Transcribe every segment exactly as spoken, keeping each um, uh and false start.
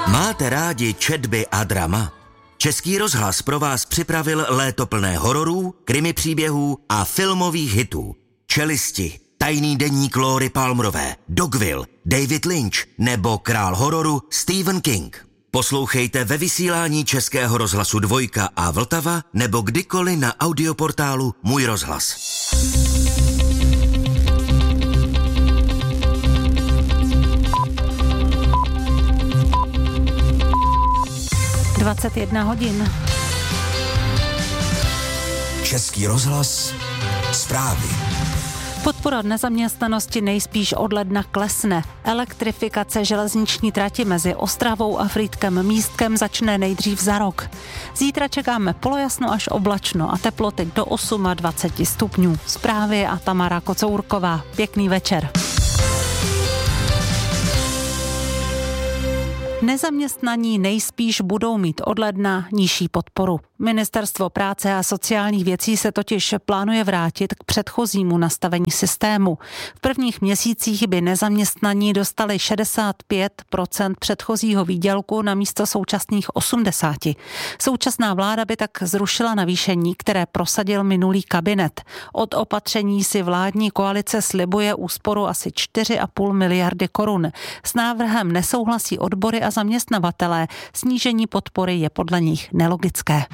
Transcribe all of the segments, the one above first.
Máte rádi četby a drama? Český rozhlas pro vás připravil léto plné hororů, krimi příběhů a filmových hitů. Čelisti, Tajný deník Lóry Palmerové, Dogville, David Lynch nebo král hororu Stephen King. Poslouchejte ve vysílání Českého rozhlasu Dvojka a Vltava nebo kdykoliv na audioportálu Můj rozhlas. dvacet jedna hodin. Český rozhlas, zprávy. Podpora nezaměstnanosti nejspíš od ledna klesne. Elektrifikace železniční trati mezi Ostravou a Frýdkem Místkem začne nejdřív za rok. Zítra čekáme polojasno až oblačno a teploty do dvacet osm stupňů. Zprávy a Tamara Kocourková. Pěkný večer. Nezaměstnaní nejspíš budou mít od ledna nižší podporu. Ministerstvo práce a sociálních věcí se totiž plánuje vrátit k předchozímu nastavení systému. V prvních měsících by nezaměstnaní dostali šedesát pět procent předchozího výdělku na místo současných osmdesát procent. Současná vláda by tak zrušila navýšení, které prosadil minulý kabinet. Od opatření si vládní koalice slibuje úsporu asi čtyři a půl miliardy korun. S návrhem nesouhlasí odbory a zaměstnavatelé. Snížení podpory je podle nich nelogické.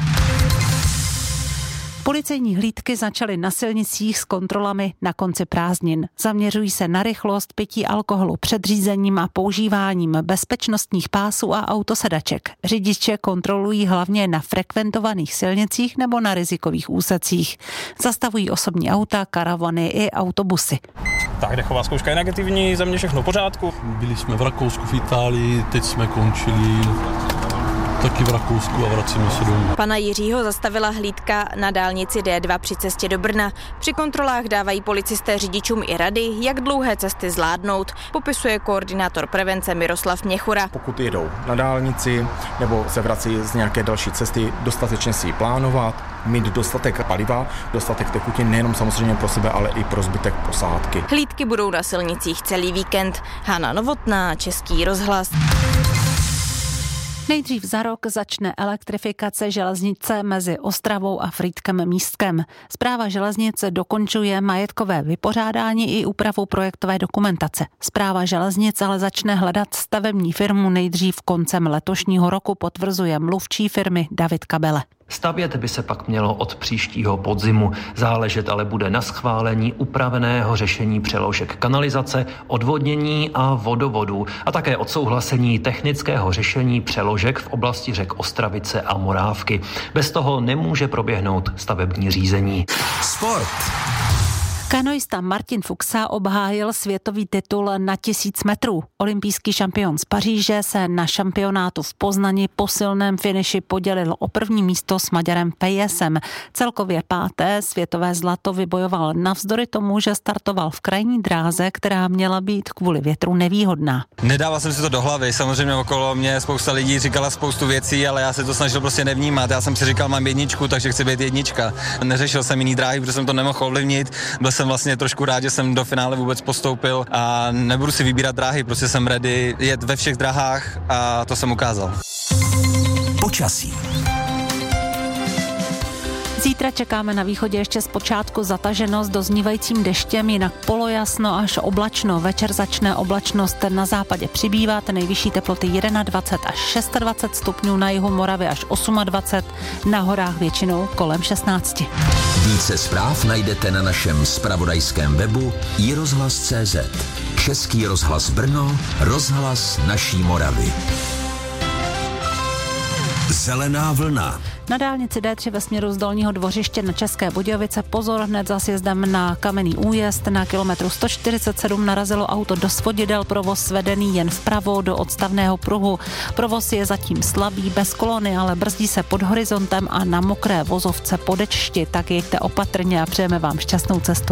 Policejní hlídky začaly na silnicích s kontrolami na konci prázdnin. Zaměřují se na rychlost, pití alkoholu před řízením a používáním bezpečnostních pásů a autosedaček. Řidiče kontrolují hlavně na frekventovaných silnicích nebo na rizikových úsecích. Zastavují osobní auta, karavany i autobusy. Tak dechová zkouška je negativní, za mě všechno v pořádku. Byli jsme v Rakousku, v Itálii, teď jsme končili taky v Rakousku a vracíme se domů. Pana Jiřího zastavila hlídka na dálnici D dva při cestě do Brna. Při kontrolách dávají policisté řidičům i rady, jak dlouhé cesty zvládnout, popisuje koordinátor prevence Miroslav Měchura. Pokud jedou na dálnici nebo se vrací z nějaké další cesty, dostatečně si ji plánovat, mít dostatek paliva, dostatek tekutin nejenom samozřejmě pro sebe, ale i pro zbytek posádky. Hlídky budou na silnicích celý víkend. Hana Novotná, Český rozhlas. Nejdřív za rok začne elektrifikace železnice mezi Ostravou a Frýdkem Místkem. Správa železnice dokončuje majetkové vypořádání i úpravu projektové dokumentace. Správa železnic ale začne hledat stavební firmu nejdřív koncem letošního roku, potvrzuje mluvčí firmy David Kabele. Stavět by se pak mělo od příštího podzimu. Záležet ale bude na schválení upraveného řešení přeložek kanalizace, odvodnění a vodovodů a také odsouhlasení technického řešení přeložek v oblasti řek Ostravice a Morávky. Bez toho nemůže proběhnout stavební řízení. Sport. Kanoista Martin Fuxa obhájil světový titul na tisíc metrů. Olympijský šampion z Paříže se na šampionátu v Poznani po silném finiši podělil o první místo s Maďarem Pejesem. Celkově páté světové zlato vybojoval navzdory tomu, že startoval v krajní dráze, která měla být kvůli větru nevýhodná. Nedával jsem si to do hlavy, samozřejmě okolo mě spousta lidí říkala spoustu věcí, ale já se to snažil prostě nevnímat. Já jsem si říkal, mám jedničku, takže chci být jednička. Neřešil jsem jiný dráhy, protože jsem to nemohl ovlivnit. Byl jsem vlastně trošku rád, že jsem do finále vůbec postoupil a nebudu si vybírat dráhy, prostě jsem ready jet ve všech drahách a to jsem ukázal. Počasí. Zítra čekáme na východě ještě zpočátku zataženost doznívajícím deštěm, jinak polojasno až oblačno. Večer začne oblačnost na západě přibývat, nejvyšší teploty dvacet jedna až dvacet šest stupňů, na jihu Moravy až dvacet osm, na horách většinou kolem šestnáct. Více zpráv najdete na našem zpravodajském webu i rozhlas tečka cé zet. Český rozhlas Brno, rozhlas naší Moravy. Zelená vlna. Na dálnici D tři ve směru z Dolního Dvořiště na České Budějovice pozor, hned za sjezdem na Kamenný újezd na kilometru sto čtyřicet sedm narazilo auto do svodidel, provoz vedený jen vpravo do odstavného pruhu. Provoz je zatím slabý, bez kolony, ale brzdí se pod horizontem a na mokré vozovce po dešti, tak jeďte opatrně a přejeme vám šťastnou cestu.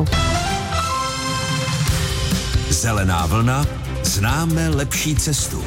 Zelená vlna, známe lepší cestu.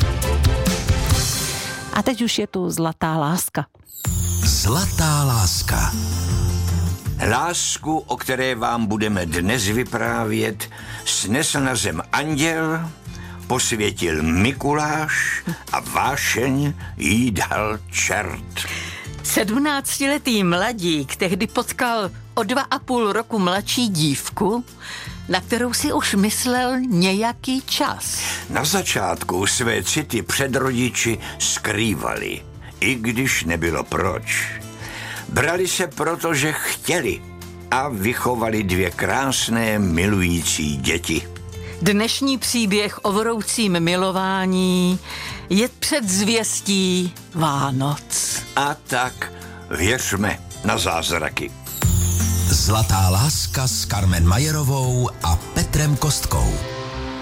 A teď už je tu zlatá láska. Zlatá láska. Lásku, o které vám budeme dnes vyprávět, snesl na zem anděl, posvětil Mikuláš a vášeň jí dal čert. Sedmnáctiletý mladík tehdy potkal o dva a půl roku mladší dívku, na kterou si už myslel nějaký čas. Na začátku své city před rodiči skrývali, i když nebylo proč. Brali se proto, že chtěli a vychovali dvě krásné milující děti. Dnešní příběh o vroucím milování je předzvěstí Vánoc. A tak věřme na zázraky. Zlatá láska s Carmen Majerovou a Petrem Kostkou.